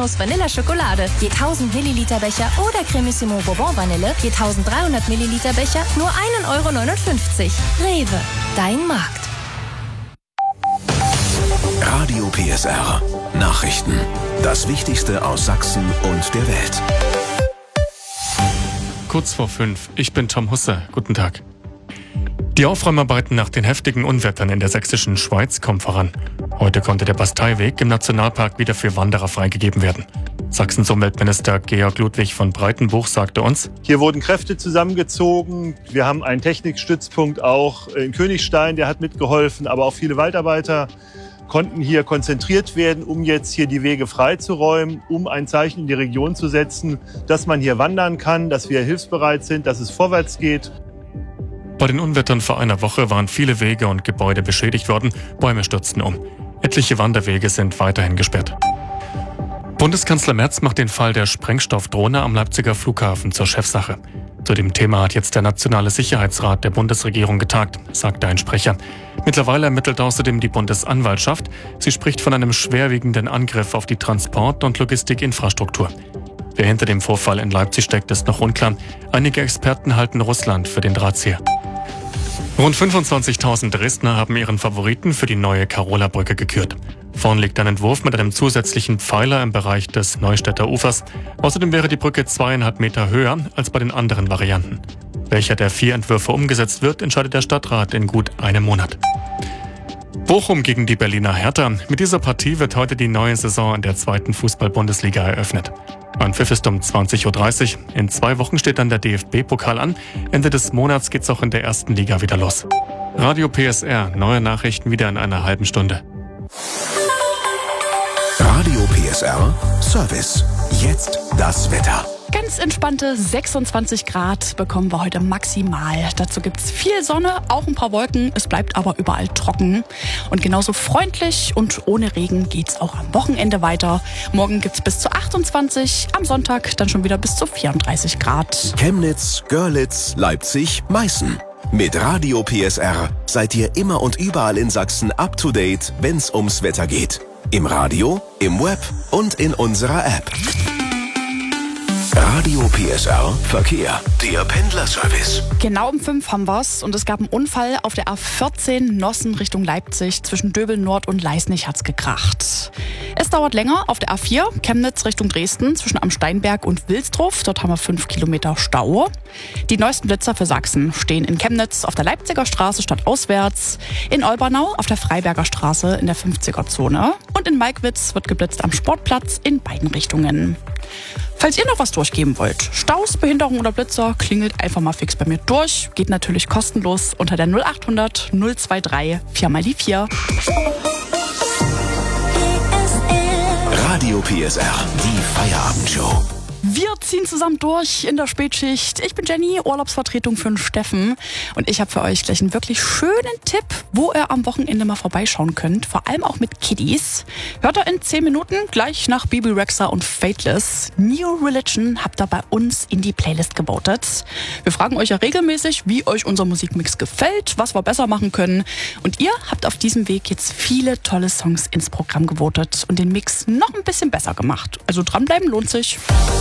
Haselnuss Vanilla Schokolade. Je 1000 Milliliter Becher oder Cremissimo Bourbon Vanille, je 1300 Milliliter Becher, nur 1,59 €. Rewe, dein Markt. Radio PSR. Nachrichten. Das Wichtigste aus Sachsen und der Welt. Kurz vor 5. Ich bin Tom Husse. Guten Tag. Die Aufräumarbeiten nach den heftigen Unwettern in der sächsischen Schweiz kommen voran. Heute konnte der Basteiweg im Nationalpark wieder für Wanderer freigegeben werden. Sachsens Umweltminister Georg Ludwig von Breitenbuch sagte uns: Hier wurden Kräfte zusammengezogen. Wir haben einen Technikstützpunkt auch in Königstein, der hat mitgeholfen, aber auch viele Waldarbeiter konnten hier konzentriert werden, um jetzt hier die Wege freizuräumen, um ein Zeichen in die Region zu setzen, dass man hier wandern kann, dass wir hilfsbereit sind, dass es vorwärts geht. Bei den Unwettern vor einer Woche waren viele Wege und Gebäude beschädigt worden, Bäume stürzten um. Etliche Wanderwege sind weiterhin gesperrt. Bundeskanzler Merz macht den Fall der Sprengstoffdrohne am Leipziger Flughafen zur Chefsache. Zu dem Thema hat jetzt der Nationale Sicherheitsrat der Bundesregierung getagt, sagte ein Sprecher. Mittlerweile ermittelt außerdem die Bundesanwaltschaft. Sie spricht von einem schwerwiegenden Angriff auf die Transport- und Logistikinfrastruktur. Wer hinter dem Vorfall in Leipzig steckt, ist noch unklar. Einige Experten halten Russland für den Drahtzieher. Rund 25.000 Dresdner haben ihren Favoriten für die neue Karola-Brücke gekürt. Vorn liegt ein Entwurf mit einem zusätzlichen Pfeiler im Bereich des Neustädter Ufers. Außerdem wäre die Brücke 2,5 Meter höher als bei den anderen Varianten. Welcher der 4 Entwürfe umgesetzt wird, entscheidet der Stadtrat in gut einem Monat. Bochum gegen die Berliner Hertha. Mit dieser Partie wird heute die neue Saison in der 2. Fußball-Bundesliga eröffnet. Anpfiff ist um 20.30 Uhr. In 2 Wochen steht dann der DFB-Pokal an. Ende des Monats geht's auch in der 1. Liga wieder los. Radio PSR, neue Nachrichten wieder in einer halben Stunde. Radio PSR Service. Jetzt das Wetter. Ganz entspannte 26 Grad bekommen wir heute maximal. Dazu gibt's viel Sonne, auch ein paar Wolken. Es bleibt aber überall trocken. Und genauso freundlich und ohne Regen geht's auch am Wochenende weiter. Morgen gibt's bis zu 28, am Sonntag dann schon wieder bis zu 34 Grad. Chemnitz, Görlitz, Leipzig, Meißen. Mit Radio PSR seid ihr immer und überall in Sachsen up to date, wenn's ums Wetter geht. Im Radio, im Web und in unserer App. Radio PSR Verkehr, der Pendlerservice. Genau um 5 haben wir's und es gab einen Unfall auf der A14 Nossen Richtung Leipzig. Zwischen Döbel Nord und Leisnig hat's gekracht. Es dauert länger auf der A4 Chemnitz Richtung Dresden zwischen Am Steinberg und Wilsdruff. Dort haben wir 5 Kilometer Stau. Die neuesten Blitzer für Sachsen stehen in Chemnitz auf der Leipziger Straße stadtauswärts, in Olbernau auf der Freiberger Straße in der 50er-Zone und in Malkwitz wird geblitzt am Sportplatz in beiden Richtungen. Falls ihr noch was durchgeben wollt, Staus, Behinderung oder Blitzer, klingelt einfach mal fix bei mir durch. Geht natürlich kostenlos unter der 0800 023 4x4. Radio PSR, die Feierabendshow. Wir ziehen zusammen durch in der Spätschicht. Ich bin Jenny, Urlaubsvertretung für den Steffen. Und ich habe für euch gleich einen wirklich schönen Tipp, wo ihr am Wochenende mal vorbeischauen könnt. Vor allem auch mit Kiddies. Hört ihr in 10 Minuten gleich nach Bibi Rexha und Fateless. New Religion habt ihr bei uns in die Playlist gewotet. Wir fragen euch ja regelmäßig, wie euch unser Musikmix gefällt, was wir besser machen können. Und ihr habt auf diesem Weg jetzt viele tolle Songs ins Programm gewotet und den Mix noch ein bisschen besser gemacht. Also dranbleiben lohnt sich.